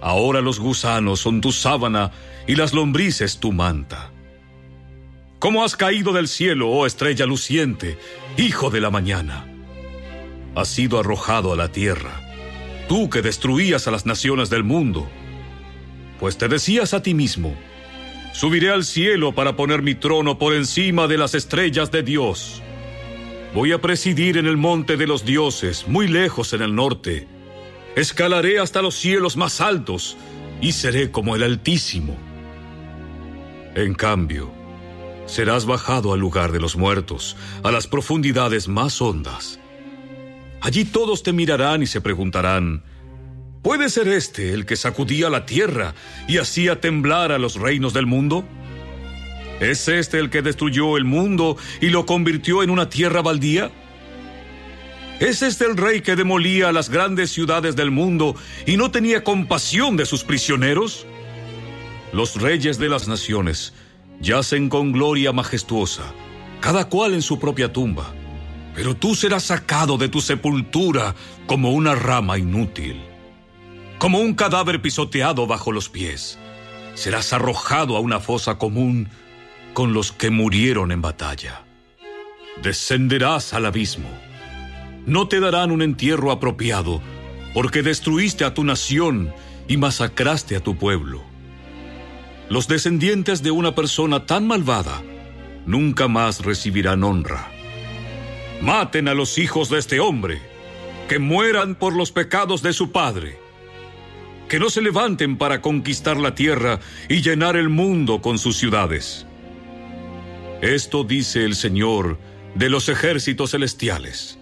Ahora los gusanos son tu sábana y las lombrices tu manta. ¿Cómo has caído del cielo, oh estrella luciente, hijo de la mañana? Has sido arrojado a la tierra, tú que destruías a las naciones del mundo. Pues te decías a ti mismo: subiré al cielo para poner mi trono por encima de las estrellas de Dios. Voy a presidir en el monte de los dioses, muy lejos en el norte. Escalaré hasta los cielos más altos y seré como el Altísimo. En cambio, serás bajado al lugar de los muertos, a las profundidades más hondas. Allí todos te mirarán y se preguntarán: ¿puede ser este el que sacudía la tierra y hacía temblar a los reinos del mundo? ¿Es este el que destruyó el mundo y lo convirtió en una tierra baldía? ¿Es este el rey que demolía las grandes ciudades del mundo y no tenía compasión de sus prisioneros? Los reyes de las naciones yacen con gloria majestuosa, cada cual en su propia tumba, pero tú serás sacado de tu sepultura como una rama inútil, como un cadáver pisoteado bajo los pies. Serás arrojado a una fosa común con los que murieron en batalla. Descenderás al abismo. No te darán un entierro apropiado, porque destruiste a tu nación y masacraste a tu pueblo. Los descendientes de una persona tan malvada nunca más recibirán honra. Maten a los hijos de este hombre, que mueran por los pecados de su padre. Que no se levanten para conquistar la tierra y llenar el mundo con sus ciudades. Esto dice el Señor de los ejércitos celestiales.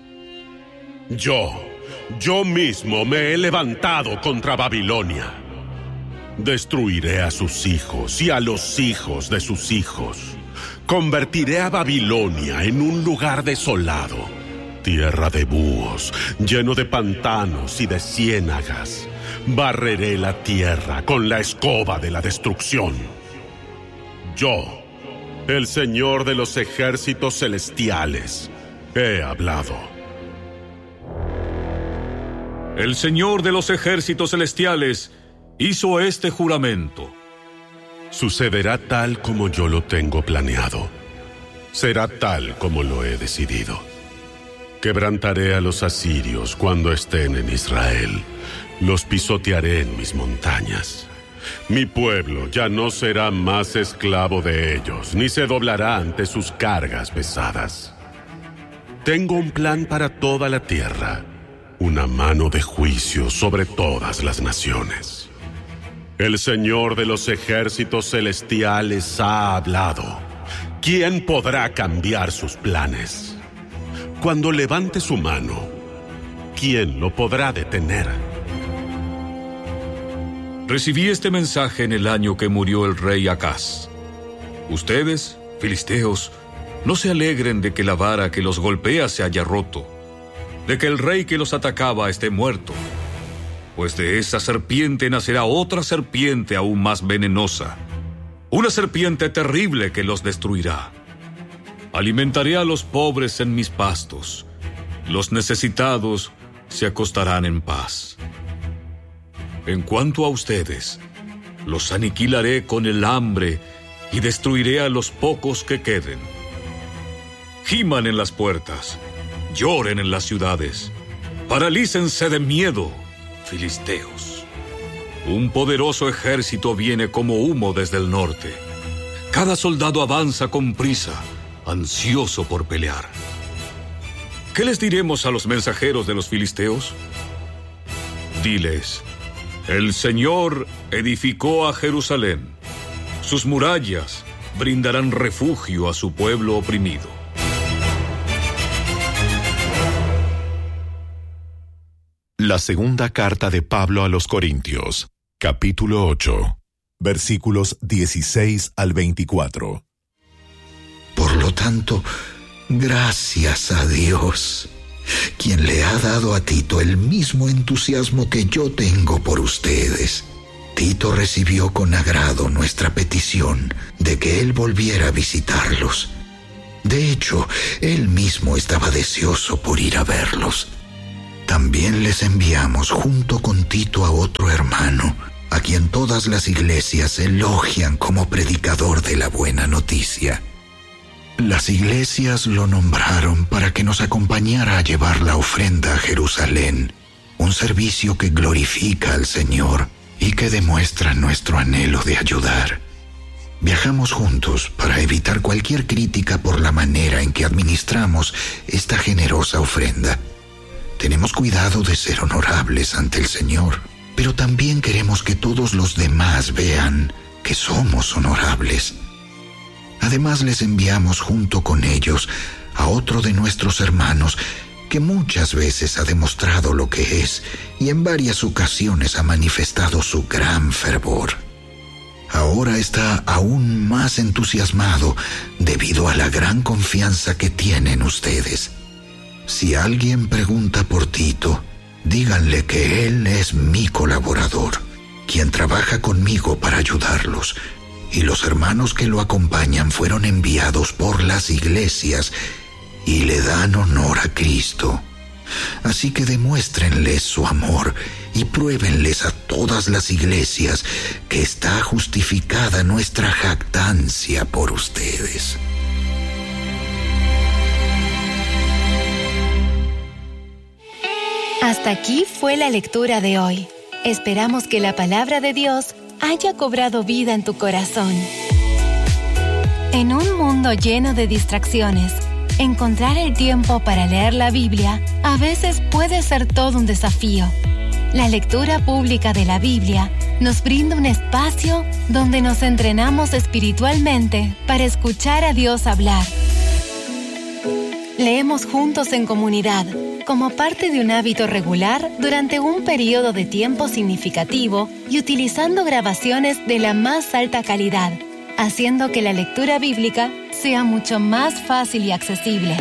Yo mismo me he levantado contra Babilonia. Destruiré a sus hijos y a los hijos de sus hijos. Convertiré a Babilonia en un lugar desolado, tierra de búhos, lleno de pantanos y de ciénagas. Barreré la tierra con la escoba de la destrucción. Yo, el Señor de los ejércitos celestiales, he hablado. El Señor de los ejércitos celestiales hizo este juramento. Sucederá tal como yo lo tengo planeado. Será tal como lo he decidido. Quebrantaré a los asirios cuando estén en Israel. Los pisotearé en mis montañas. Mi pueblo ya no será más esclavo de ellos, ni se doblará ante sus cargas pesadas. Tengo un plan para toda la tierra, una mano de juicio sobre todas las naciones. El Señor de los ejércitos celestiales ha hablado. ¿Quién podrá cambiar sus planes? Cuando levante su mano, ¿quién lo podrá detener? Recibí este mensaje en el año que murió el rey Acaz. Ustedes, filisteos, no se alegren de que la vara que los golpea se haya roto, de que el rey que los atacaba esté muerto, pues de esa serpiente nacerá otra serpiente aún más venenosa, una serpiente terrible que los destruirá. Alimentaré a los pobres en mis pastos, los necesitados se acostarán en paz. En cuanto a ustedes, los aniquilaré con el hambre y destruiré a los pocos que queden. Giman en las puertas, lloren en las ciudades, paralícense de miedo, filisteos. Un poderoso ejército viene como humo desde el norte. Cada soldado avanza con prisa, ansioso por pelear. ¿Qué les diremos a los mensajeros de los filisteos? Diles: el Señor edificó a Jerusalén. Sus murallas brindarán refugio a su pueblo oprimido. La segunda carta de Pablo a los Corintios, capítulo 8, versículos 16 al 24. Por lo tanto, gracias a Dios, quien le ha dado a Tito el mismo entusiasmo que yo tengo por ustedes. Tito recibió con agrado nuestra petición de que él volviera a visitarlos. De hecho, él mismo estaba deseoso por ir a verlos. También les enviamos junto con Tito a otro hermano, a quien todas las iglesias elogian como predicador de la buena noticia. Las iglesias lo nombraron para que nos acompañara a llevar la ofrenda a Jerusalén, un servicio que glorifica al Señor y que demuestra nuestro anhelo de ayudar. Viajamos juntos para evitar cualquier crítica por la manera en que administramos esta generosa ofrenda. Tenemos cuidado de ser honorables ante el Señor, pero también queremos que todos los demás vean que somos honorables. Además, les enviamos junto con ellos a otro de nuestros hermanos que muchas veces ha demostrado lo que es y en varias ocasiones ha manifestado su gran fervor. Ahora está aún más entusiasmado debido a la gran confianza que tienen ustedes. Si alguien pregunta por Tito, díganle que él es mi colaborador, quien trabaja conmigo para ayudarlos, y los hermanos que lo acompañan fueron enviados por las iglesias y le dan honor a Cristo. Así que demuéstrenles su amor y pruébenles a todas las iglesias que está justificada nuestra jactancia por ustedes. Hasta aquí fue la lectura de hoy. Esperamos que la palabra de Dios haya cobrado vida en tu corazón. En un mundo lleno de distracciones, encontrar el tiempo para leer la Biblia a veces puede ser todo un desafío. La lectura pública de la Biblia nos brinda un espacio donde nos entrenamos espiritualmente para escuchar a Dios hablar. Leemos juntos en comunidad, como parte de un hábito regular durante un periodo de tiempo significativo y utilizando grabaciones de la más alta calidad, haciendo que la lectura bíblica sea mucho más fácil y accesible.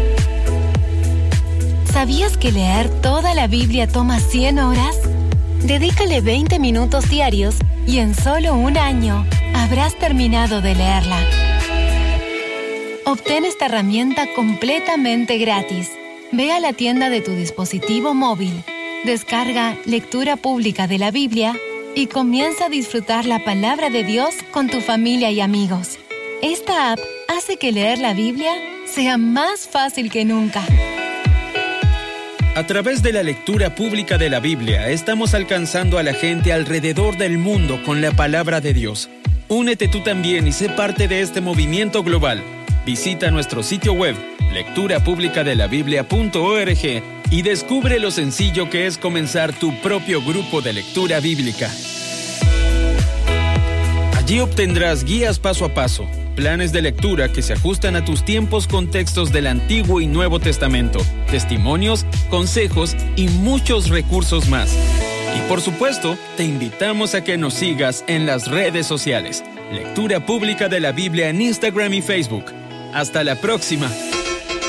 ¿Sabías que leer toda la Biblia toma 100 horas? Dedícale 20 minutos diarios y en solo un año habrás terminado de leerla. Obtén esta herramienta completamente gratis. Ve a la tienda de tu dispositivo móvil, descarga Lectura Pública de la Biblia y comienza a disfrutar la palabra de Dios con tu familia y amigos. Esta app hace que leer la Biblia sea más fácil que nunca. A través de la lectura pública de la Biblia, estamos alcanzando a la gente alrededor del mundo con la palabra de Dios. Únete tú también y sé parte de este movimiento global. Visita nuestro sitio web, lecturapublicadelabiblia.org, y descubre lo sencillo que es comenzar tu propio grupo de lectura bíblica. Allí obtendrás guías paso a paso, planes de lectura que se ajustan a tus tiempos con textos del Antiguo y Nuevo Testamento, testimonios, consejos y muchos recursos más. Y por supuesto, te invitamos a que nos sigas en las redes sociales. Lectura Pública de la Biblia en Instagram y Facebook. ¡Hasta la próxima!